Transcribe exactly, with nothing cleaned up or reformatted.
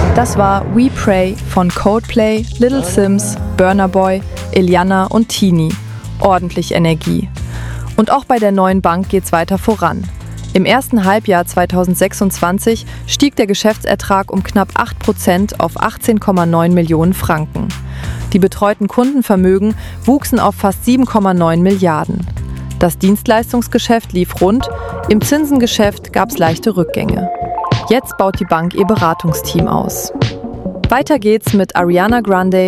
Das war We Pray von Coldplay, Little Sims, Burna Boy, Iliana und Tini. Ordentlich Energie. Und auch bei der neuen Bank geht's weiter voran. Im ersten Halbjahr zweitausendsechsundzwanzig stieg der Geschäftsertrag um knapp acht Prozent auf achtzehn Komma neun Millionen Franken. Die betreuten Kundenvermögen wuchsen auf fast sieben Komma neun Milliarden. Das Dienstleistungsgeschäft lief rund, im Zinsengeschäft gab es leichte Rückgänge. Jetzt baut die Bank ihr Beratungsteam aus. Weiter geht's mit Ariana Grande